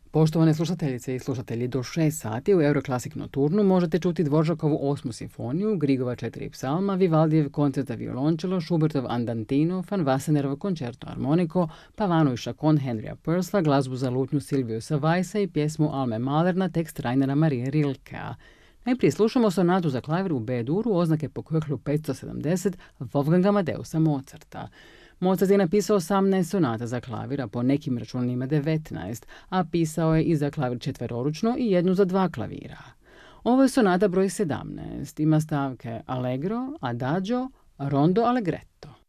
Poštovane slušateljice i slušatelji, do 6 sati u Euroclassic Nocturnu možete čuti Dvoržakovu 8. simfoniju, Grigova 4 psalma, Vivaldijev koncert za violončelo, Schubertov Andantino, Van Wassenerov koncerto armoniko, Pavanu i Chacon Henrya Purcella, glazbu za lutnju Silviusa Weissa i pjesmu Alme Mahler na tekst Rainera Marie Rilkea. Najprije slušamo sonatu za klavir u B-duru oznake po Köchlu 570 Wolfganga Amadeusa Mozarta. Mozart je napisao 18 sonata za klavira, po nekim računima 19, a pisao je i za klavir četveroručno i jednu za 2 klavira. Ovo je sonata broj 17, ima stavke Allegro, Adagio, Rondo, Allegretto.